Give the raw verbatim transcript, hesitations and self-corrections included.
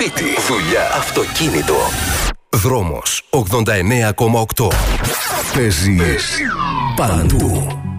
σπίτι, δουλειά, αυτοκίνητο. Δρόμος ογδόντα εννέα κόμμα οκτώ. Παίζει παντού.